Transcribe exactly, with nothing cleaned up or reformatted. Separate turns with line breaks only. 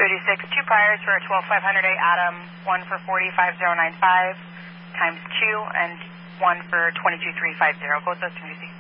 thirty-six, two priors for a twelve five hundred A Atom, one for forty-five thousand ninety-five times two, and one for twenty-two thousand three hundred fifty. Go to thirty-six.